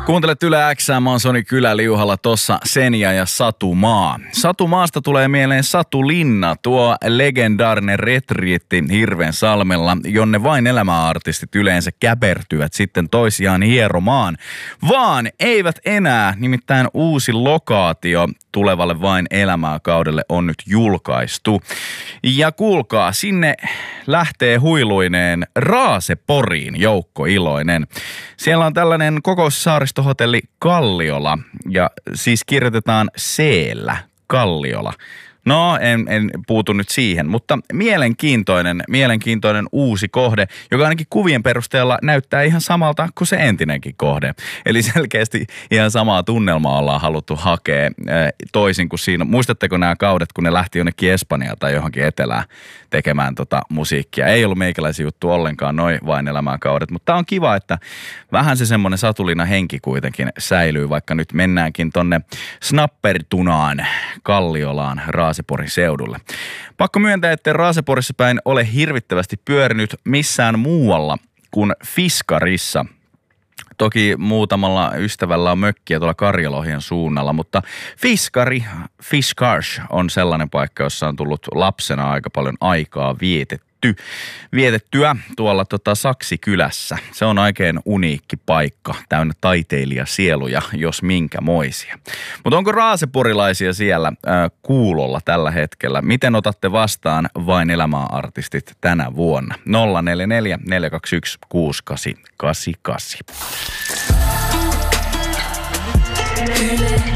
Kuuntelet Yle X:ää, mä oon Soni Kylä-Liuhalla, tossa Senja ja Satumaa. Satumaasta tulee mieleen Satulinna, tuo legendaarinen retriitti Hirvensalmella, jonne vain elämäartistit yleensä käpertyvät sitten toisiaan hieromaan. Vaan eivät enää, nimittäin uusi lokaatio tulevalle vain elämää kaudelle on nyt julkaistu. Ja kuulkaa, sinne lähtee huiluineen Raaseporiin Joukko Iloinen. Siellä on tällainen kokoussaaristohotelli Kalliola ja siis kirjoitetaan C-llä Kalliola. No, en puutu nyt siihen, mutta mielenkiintoinen uusi kohde, joka ainakin kuvien perusteella näyttää ihan samalta kuin se entinenkin kohde. Eli selkeästi ihan samaa tunnelmaa ollaan haluttu hakea toisin kuin siinä. Muistatteko nämä kaudet, kun ne lähti jonnekin Espanjaan tai johonkin etelään tekemään musiikkia? Ei ollut meikäläisiä juttu ollenkaan, noin vain elämää kaudet, mutta on kiva, että vähän se semmoinen Satulinna henki kuitenkin säilyy, vaikka nyt mennäänkin tonne Snappertunaan, Kalliolaan, Raaseporin seudulle. Pakko myöntää, että Raaseporissa päin ole hirvittävästi pyörinyt missään muualla kuin Fiskarissa. Toki muutamalla ystävällä on mökkiä tuolla Karjalohjan suunnalla, mutta Fiskars on sellainen paikka, jossa on tullut lapsena aika paljon aikaa vietettyä tuolla Saksikylässä. Se on oikein uniikki paikka, täynnä taiteilijasieluja, jos minkämoisia. Mutta onko raaseporilaisia siellä kuulolla tällä hetkellä? Miten otatte vastaan vain elämäartistit tänä vuonna? 044 421 6888.